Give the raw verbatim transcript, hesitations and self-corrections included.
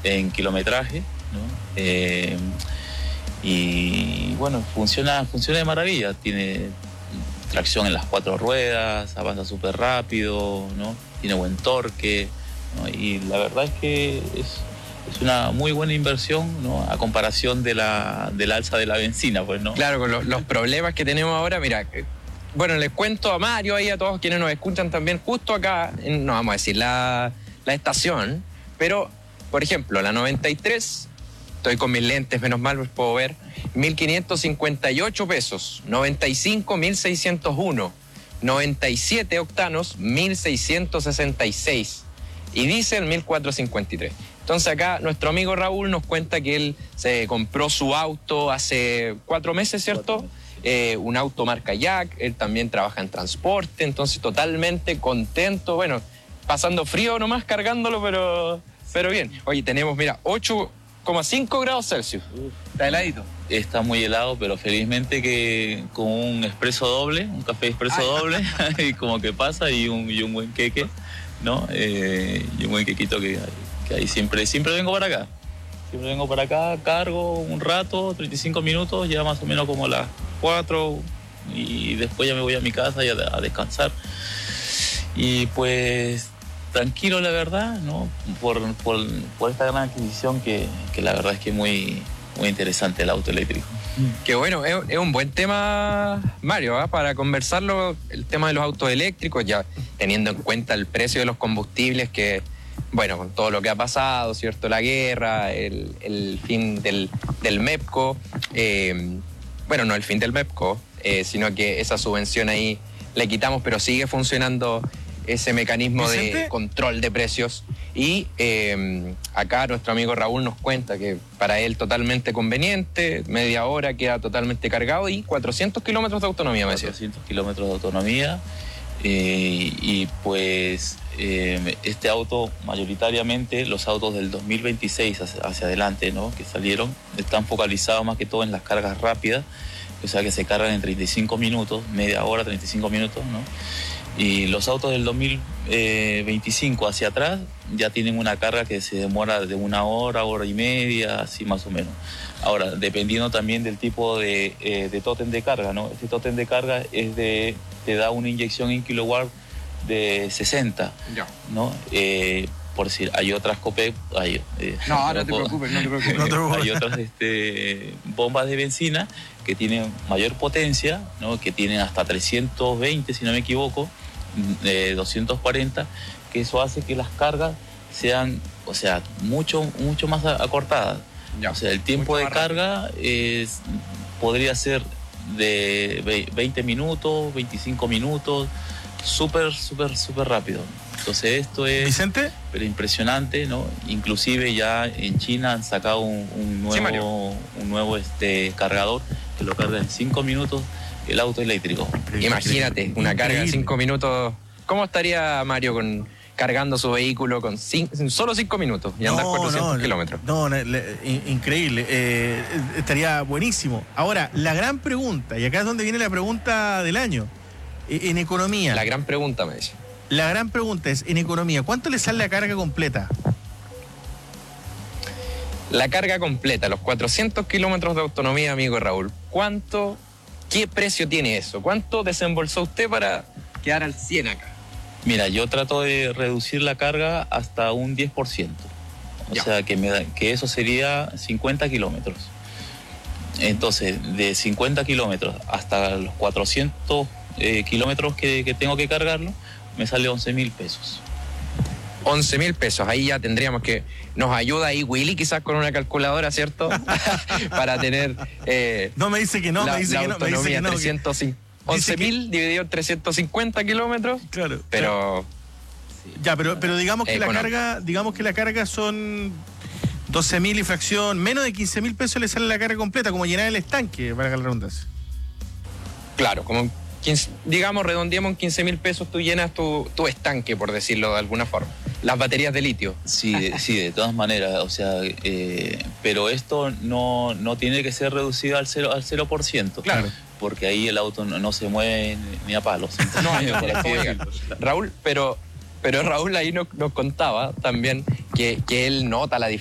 en kilometraje, ¿no? Eh, y bueno, funciona, funciona de maravilla, tiene tracción en las cuatro ruedas, avanza súper rápido, ¿no? Tiene buen torque, ¿no? Y la verdad es que es, es una muy buena inversión, ¿no? A comparación de la, del alza de la benzina, pues, ¿no? Claro, con lo, los problemas que tenemos ahora, mira, bueno, les cuento a Mario y a todos quienes nos escuchan también, justo acá, en, no vamos a decir la, la estación, pero, por ejemplo, la noventa y tres, estoy con mis lentes, menos mal puedo ver, mil quinientos cincuenta y ocho pesos, noventa y cinco, mil seiscientos uno, noventa y siete octanos, mil seiscientos sesenta y seis y diésel, mil cuatrocientos cincuenta y tres. Entonces acá nuestro amigo Raúl nos cuenta que él se compró su auto hace cuatro meses, ¿cierto? Cuatro meses. Eh, un auto marca Jack, él también trabaja en transporte, entonces totalmente contento, bueno, pasando frío nomás cargándolo, pero, pero bien. Oye, tenemos, mira, ocho coma cinco grados Celsius. Está heladito. Está muy helado, pero felizmente que con un expreso doble, un café expreso Ay. doble, y como que pasa, y un, y un buen queque, ¿no? Eh, y un buen quequito que, que ahí siempre, siempre vengo para acá. Siempre vengo para acá, cargo un rato, treinta y cinco minutos, ya más o menos como las cuatro, y después ya me voy a mi casa y a, a descansar. Y pues tranquilo, la verdad, ¿no? Por, por, por esta gran adquisición que, que la verdad es que es muy, muy interesante el auto eléctrico. Qué bueno, es, es un buen tema, Mario, ¿eh? Para conversarlo, el tema de los autos eléctricos, ya teniendo en cuenta el precio de los combustibles que, bueno, con todo lo que ha pasado, ¿cierto? La guerra, el, el fin del, del MEPCO, eh, bueno, no el fin del MEPCO, eh, sino que esa subvención ahí le quitamos, pero sigue funcionando ese mecanismo ¿Vicente? de control de precios. Y eh, acá nuestro amigo Raúl nos cuenta que para él totalmente conveniente, media hora queda totalmente cargado y cuatrocientos kilómetros de autonomía, me decía. cuatrocientos kilómetros de autonomía. Eh, y pues eh, este auto, mayoritariamente los autos del dos mil veintiséis hacia, hacia adelante, ¿no? Que salieron, están focalizados más que todo en las cargas rápidas, o sea que se cargan en treinta y cinco minutos, media hora, treinta y cinco minutos, ¿no? Y los autos del dos mil veinticinco hacia atrás ya tienen una carga que se demora de una hora, hora y media, así más o menos. Ahora, dependiendo también del tipo de, eh, de tótem de carga, ¿no? Este tótem de carga es de, te da una inyección en kilowatt de sesenta, ya. ¿no? Eh, por decir, hay otras COPEC, hay, eh, no, no, no te preocupes, no te preocupes. No te preocupes. Hay otras este, bombas de benzina que tienen mayor potencia, ¿no? Que tienen hasta trescientos veinte, si no me equivoco, eh, doscientos cuarenta, que eso hace que las cargas sean, o sea, mucho, mucho más acortadas. Ya. O sea, el tiempo de carga es, podría ser de veinte minutos, veinticinco minutos, súper, súper, súper rápido. Entonces esto es ¿Vicente? Pero impresionante, ¿no? Inclusive ya en China han sacado un, un nuevo, sí, un nuevo este, cargador que lo carga en cinco minutos el auto eléctrico. Imagínate, una carga en cinco minutos. ¿Cómo estaría Mario con cargando su vehículo con cinco, solo cinco minutos y andar no, cuatrocientos no, kilómetros? No, no, increíble. Eh, estaría buenísimo. Ahora, la gran pregunta, y acá es donde viene la pregunta del año, en economía. La gran pregunta, me dice. La gran pregunta es, en economía, ¿cuánto le sale la carga completa? La carga completa, los cuatrocientos kilómetros de autonomía, amigo Raúl, ¿cuánto, qué precio tiene eso? ¿Cuánto desembolsó usted para quedar al cien acá? Mira, yo trato de reducir la carga hasta un diez por ciento. O ya. sea, que, me da, que eso sería cincuenta kilómetros. Entonces, de cincuenta kilómetros hasta los cuatrocientos eh, kilómetros que, que tengo que cargarlo, me sale once mil pesos. once mil pesos, ahí ya tendríamos que... Nos ayuda ahí Willy quizás con una calculadora, ¿cierto? Para tener... Eh, no, me dice que no, la, me dice la que no. Me dice que no trescientos cincuenta, once mil que... dividido en trescientos cincuenta kilómetros. Claro. Pero... Sí. Ya, pero, pero digamos que eh, la bueno. carga, digamos que la carga son doce mil y fracción, menos de quince mil pesos le sale la carga completa, como llenar el estanque, para que la redundancia. Claro, como... quince, digamos, redondeamos en quince mil pesos, tú llenas tu, tu estanque, por decirlo de alguna forma. Las baterías de litio. Sí, de, sí, de todas maneras, o sea, eh, pero esto no, no tiene que ser reducido al cero, al cero por ciento. Claro. Porque ahí el auto no, no se mueve ni a palos. No, yo Raúl, pero, pero Raúl ahí nos, nos contaba también que, que él nota la diferencia.